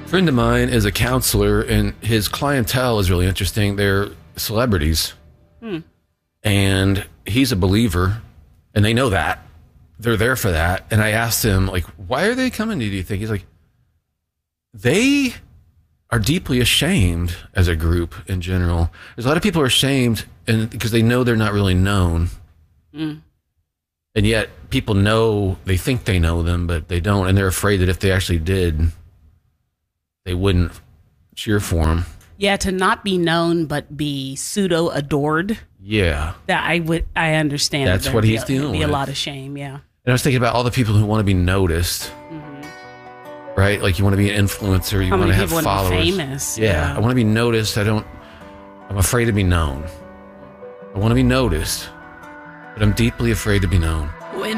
friend of mine is a counselor, and his clientele is really interesting. They're celebrities. And he's a believer, and they know that. They're there for that. And I asked him, like, why are they coming to you, do you think? He's like, they are deeply ashamed as a group in general. There's a lot of people are ashamed and because they know they're not really known. And yet people know, they think they know them, but they don't. And they're afraid that if they actually did, they wouldn't cheer for them. Yeah, to not be known but be pseudo adored. Yeah, that I understand. That's what he's dealing with. Be a lot of shame. Yeah. And I was thinking about all the people who want to be noticed, right? Like you want to be an influencer, you want to have followers. Famous. Yeah, I want to be noticed. I'm afraid to be known. I want to be noticed, but I'm deeply afraid to be known.